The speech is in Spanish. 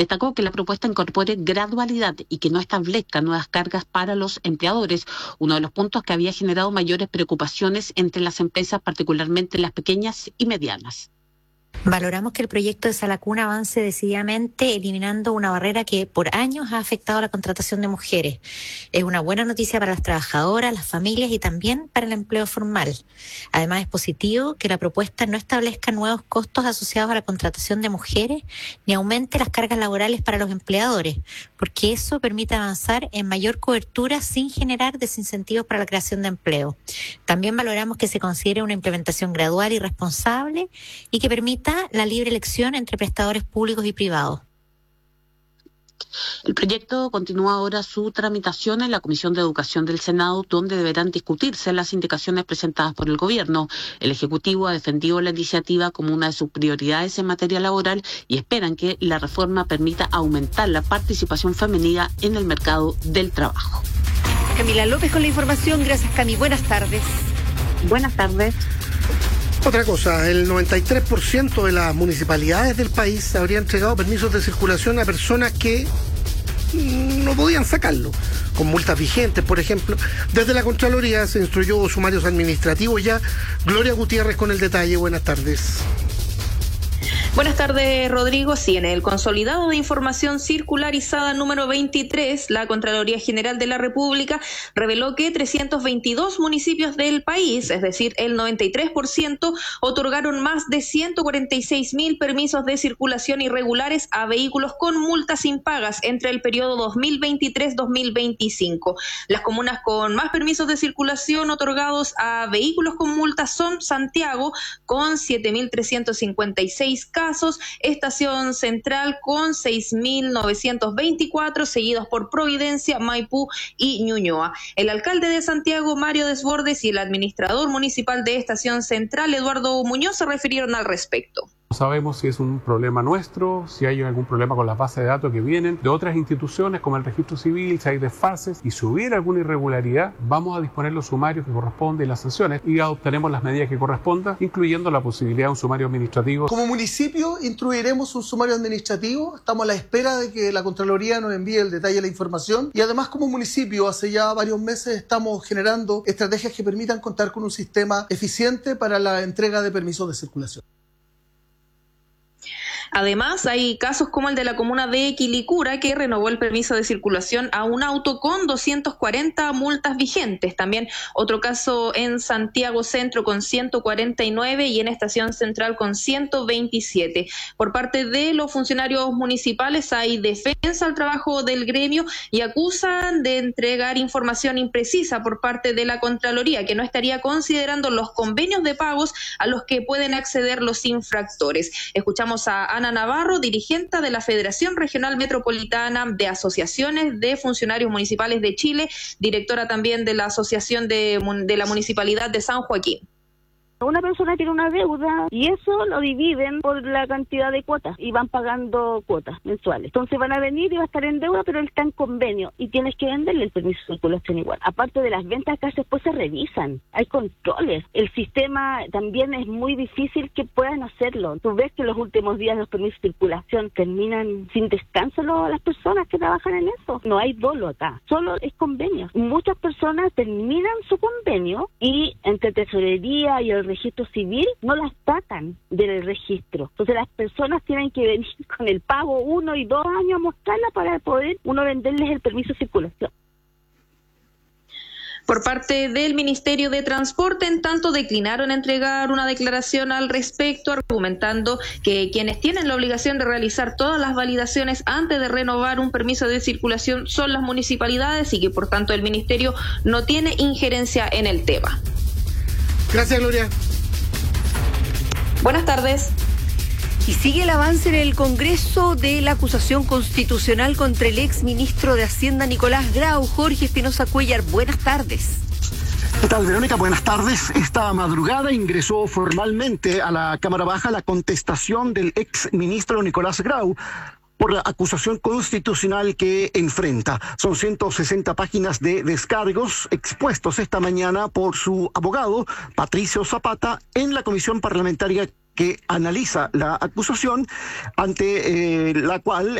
Destacó que la propuesta incorpore gradualidad y que no establezca nuevas cargas para los empleadores, uno de los puntos que había generado mayores preocupaciones entre las empresas, particularmente las pequeñas y medianas. Valoramos que el proyecto de Sala Cuna avance decididamente eliminando una barrera que por años ha afectado a la contratación de mujeres. Es una buena noticia para las trabajadoras, las familias y también para el empleo formal. Además, es positivo que la propuesta no establezca nuevos costos asociados a la contratación de mujeres ni aumente las cargas laborales para los empleadores, porque eso permite avanzar en mayor cobertura sin generar desincentivos para la creación de empleo. También valoramos que se considere una implementación gradual y responsable y que permita la libre elección entre prestadores públicos y privados. El proyecto continúa ahora su tramitación en la Comisión de Educación del Senado, donde deberán discutirse las indicaciones presentadas por el Gobierno. El Ejecutivo ha defendido la iniciativa como una de sus prioridades en materia laboral y esperan que la reforma permita aumentar la participación femenina en el mercado del trabajo. Camila López con la información. Gracias, Cami. Buenas tardes. Buenas tardes. Otra cosa, el 93% de las municipalidades del país habría entregado permisos de circulación a personas que no podían sacarlo, con multas vigentes, por ejemplo. Desde la Contraloría se instruyó sumarios administrativos ya. Gloria Gutiérrez con el detalle. Buenas tardes. Buenas tardes, Rodrigo. Sí, en el consolidado de información circularizada número 23, la Contraloría General de la República reveló que 322 municipios del país, es decir, el 93%, otorgaron más de 146.000 permisos de circulación irregulares a vehículos con multas impagas entre el periodo 2023-2025. Las comunas con más permisos de circulación otorgados a vehículos con multas son Santiago, con 7.356 casos, Estación Central con 6.924, seguidos por Providencia, Maipú y Ñuñoa. El alcalde de Santiago, Mario Desbordes, y el administrador municipal de Estación Central, Eduardo Muñoz, se refirieron al respecto. No sabemos si es un problema nuestro, si hay algún problema con las bases de datos que vienen de otras instituciones como el registro civil, si hay desfases, y si hubiera alguna irregularidad, vamos a disponer los sumarios que corresponden y las sanciones y adoptaremos las medidas que correspondan, incluyendo la posibilidad de un sumario administrativo. Como municipio instruiremos un sumario administrativo, estamos a la espera de que la Contraloría nos envíe el detalle de la información y además como municipio hace ya varios meses estamos generando estrategias que permitan contar con un sistema eficiente para la entrega de permisos de circulación. Además, hay casos como el de la comuna de Quilicura, que renovó el permiso de circulación a un auto con 240 multas vigentes. También otro caso en Santiago Centro con 149 y en Estación Central con 127. Por parte de los funcionarios municipales hay defensa al trabajo del gremio y acusan de entregar información imprecisa por parte de la Contraloría, que no estaría considerando los convenios de pagos a los que pueden acceder los infractores. Escuchamos a Ana Navarro, dirigente de la Federación Regional Metropolitana de Asociaciones de Funcionarios Municipales de Chile, directora también de la Asociación de la Municipalidad de San Joaquín. Una persona tiene una deuda y eso lo dividen por la cantidad de cuotas y van pagando cuotas mensuales. Entonces van a venir y va a estar en deuda, pero él está en convenio y tienes que venderle el permiso de circulación igual. Aparte de las ventas que después se revisan, hay controles. El sistema también es muy difícil que puedan hacerlo. Tú ves que los últimos días los permisos de circulación terminan sin descanso las personas que trabajan en eso. No hay dolo acá, solo es convenio. Muchas personas terminan su convenio y entre tesorería y el registro civil no las sacan del registro. Entonces las personas tienen que venir con el pago 1 y 2 años a mostrarla para poder uno venderles el permiso de circulación. Por parte del Ministerio de Transporte, en tanto, declinaron entregar una declaración al respecto, argumentando que quienes tienen la obligación de realizar todas las validaciones antes de renovar un permiso de circulación son las municipalidades y que, por tanto, el Ministerio no tiene injerencia en el tema. Gracias, Gloria. Buenas tardes. Y sigue el avance en el Congreso de la acusación constitucional contra el ex ministro de Hacienda Nicolás Grau. Jorge Espinosa Cuellar, buenas tardes. ¿Qué tal, Verónica? Buenas tardes. Esta madrugada ingresó formalmente a la Cámara Baja la contestación del ex ministro Nicolás Grau por la acusación constitucional que enfrenta. Son 160 páginas de descargos expuestos esta mañana por su abogado, Patricio Zapata, en la comisión parlamentaria que analiza la acusación, ante la cual